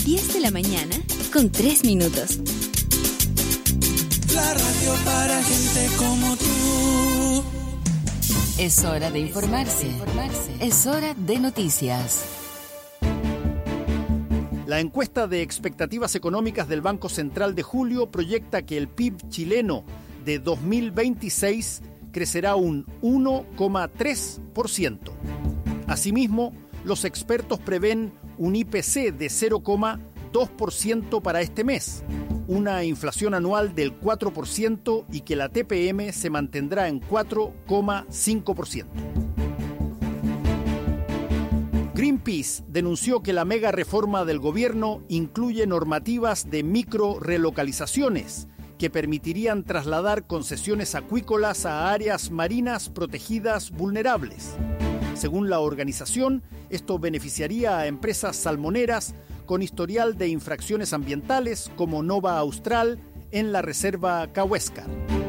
10 de la mañana con 3 minutos. La radio para gente como tú. Es hora de informarse. Es hora de noticias. La encuesta de expectativas económicas del Banco Central de julio proyecta que el PIB chileno de 2026 crecerá un 1,3%. Asimismo, los expertos prevén un IPC de 0,2% para este mes, una inflación anual del 4% y que la TPM se mantendrá en 4,5%. Greenpeace denunció que la mega reforma del gobierno incluye normativas de micro-relocalizaciones que permitirían trasladar concesiones acuícolas a áreas marinas protegidas vulnerables. Según la organización, esto beneficiaría a empresas salmoneras con historial de infracciones ambientales como Nova Austral en la reserva Cahuéscar.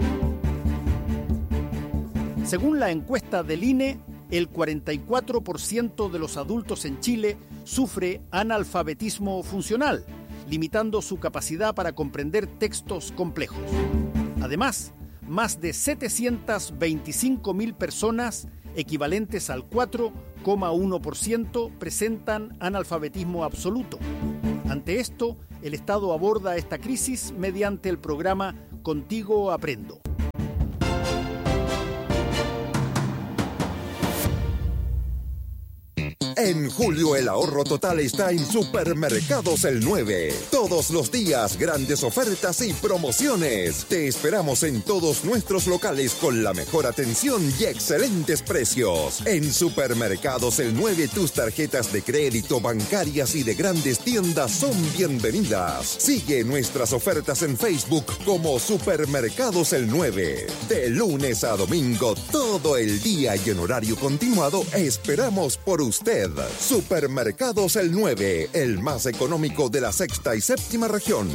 Según la encuesta del INE, el 44% de los adultos en Chile sufre analfabetismo funcional, limitando su capacidad para comprender textos complejos. Además, más de 725.000 personas, equivalentes al 4,1%, presentan analfabetismo absoluto. Ante esto, el Estado aborda esta crisis mediante el programa Contigo Aprendo. En julio el ahorro total está en Supermercados El 9. Todos los días grandes ofertas y promociones. Te esperamos en todos nuestros locales con la mejor atención y excelentes precios. En Supermercados El 9 tus tarjetas de crédito, bancarias y de grandes tiendas son bienvenidas. Sigue nuestras ofertas en Facebook como Supermercados El 9. De lunes a domingo, todo el día y en horario continuado esperamos por usted. Supermercados El 9, el más económico de la sexta y séptima región.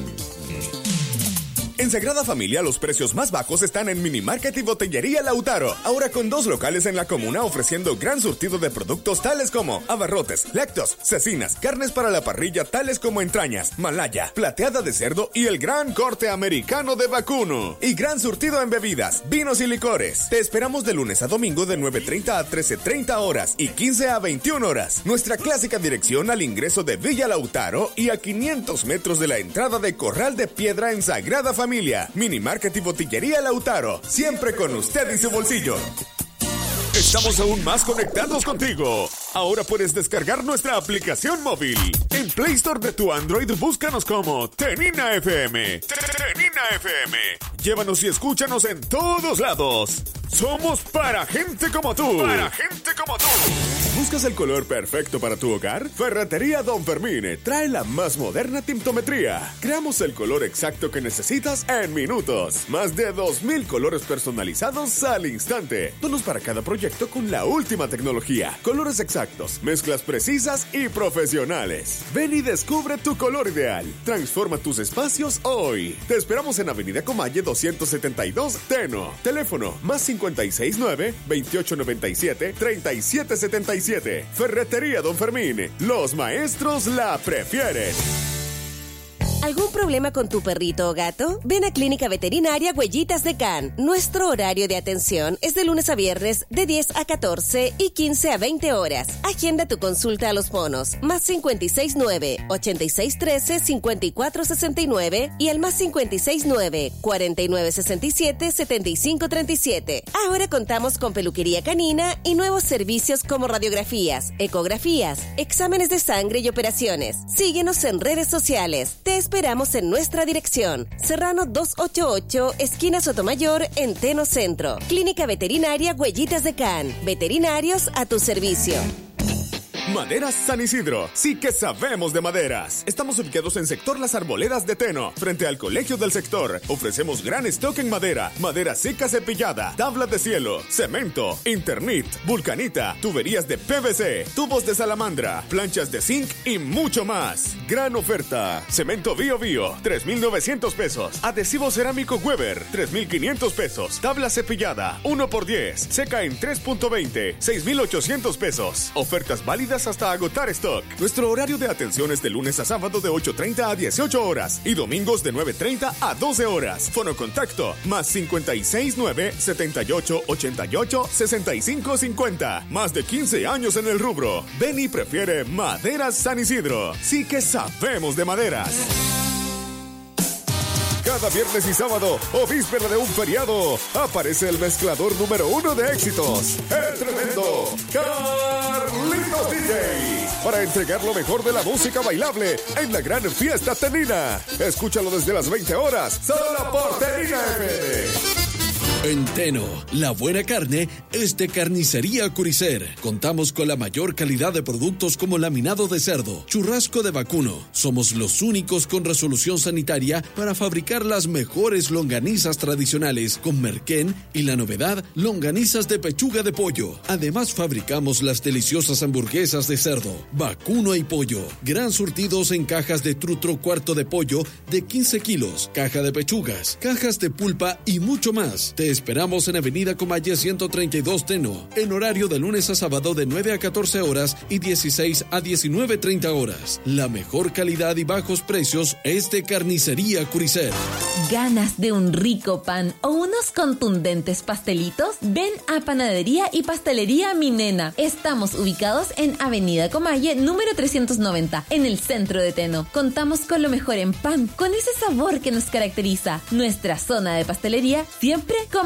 En Sagrada Familia los precios más bajos están en Minimarket y Botellería Lautaro. Ahora con 2 locales en la comuna ofreciendo gran surtido de productos tales como abarrotes, lácteos, cecinas, carnes para la parrilla tales como entrañas, malaya, plateada de cerdo y el gran corte americano de vacuno. Y gran surtido en bebidas, vinos y licores. Te esperamos de lunes a domingo de 9:30 a 13:30 horas y 15 a 21 horas. Nuestra clásica dirección al ingreso de Villa Lautaro y a 500 metros de la entrada de Corral de Piedra en Sagrada Familia. Minimarket y Botillería Lautaro, siempre con usted y su bolsillo. Estamos aún más conectados contigo. Ahora puedes descargar nuestra aplicación móvil. En Play Store de tu Android, búscanos como Tenina FM. Tenina FM. Llévanos y escúchanos en todos lados. Somos para gente como tú. Para gente como tú. ¿Buscas el color perfecto para tu hogar? Ferretería Don Fermín trae la más moderna tintometría. Creamos el color exacto que necesitas en minutos. Más de 2,000 colores personalizados al instante. Tonos para cada proyecto con la última tecnología. Colores exactos, mezclas precisas y profesionales. Ven y descubre tu color ideal. Transforma tus espacios hoy. Te esperamos en Avenida Comalle 272, Teno. Teléfono más 569-2897-3777. Ferretería Don Fermín. Los maestros la prefieren. ¿Algún problema con tu perrito o gato? Ven a Clínica Veterinaria Huellitas de Can. Nuestro horario de atención es de lunes a viernes de 10 a 14 y 15 a 20 horas. Agenda tu consulta a los monos. Más 569-8613-5469 y al más 569-4967-7537. Ahora contamos con peluquería canina y nuevos servicios como radiografías, ecografías, exámenes de sangre y operaciones. Síguenos en redes sociales. Te esperamos en nuestra dirección. Serrano 288, esquina Sotomayor, en Teno Centro. Clínica Veterinaria Huellitas de Can. Veterinarios a tu servicio. Maderas San Isidro, sí que sabemos de maderas. Estamos ubicados en sector Las Arboledas de Teno, frente al Colegio del Sector. Ofrecemos gran stock en madera, madera seca cepillada, tabla de cielo, cemento, Internit, vulcanita, tuberías de PVC, tubos de salamandra, planchas de zinc y mucho más. Gran oferta. Cemento Bio Bio, 3,900 pesos. Adhesivo cerámico Weber, 3,500 pesos. Tabla cepillada, 1x10, seca en 3.20, 6,800 pesos. Ofertas válidas días hasta agotar stock. Nuestro horario de atención es de lunes a sábado de 8:30 a 18 horas y domingos de 9:30 a 12 horas. Fonocontacto más 569-7888-6550. Más de 15 años en el rubro. Beni prefiere Maderas San Isidro. Sí que sabemos de maderas. Cada viernes y sábado o víspera de un feriado aparece el mezclador número 1 de éxitos, el tremendo Carlitos DJ, para entregar lo mejor de la música bailable en la gran fiesta tenina. Escúchalo desde las 20 horas, solo por Tenina FM. En Teno, la buena carne es de Carnicería Curicer. Contamos con la mayor calidad de productos como laminado de cerdo, churrasco de vacuno. Somos los únicos con resolución sanitaria para fabricar las mejores longanizas tradicionales con merquén y la novedad, longanizas de pechuga de pollo. Además fabricamos las deliciosas hamburguesas de cerdo, vacuno y pollo. Gran surtidos en cajas de trutro cuarto de pollo de 15 kilos, caja de pechugas, cajas de pulpa y mucho más. Te esperamos en Avenida Comalle 132 Teno, en horario de lunes a sábado de 9 a 14 horas y 16 a 19:30 horas. La mejor calidad y bajos precios es de Carnicería Curicer. ¿Ganas de un rico pan o unos contundentes pastelitos? Ven a Panadería y Pastelería Mi Nena. Estamos ubicados en Avenida Comalle número 390, en el centro de Teno. Contamos con lo mejor en pan, con ese sabor que nos caracteriza. Nuestra zona de pastelería siempre con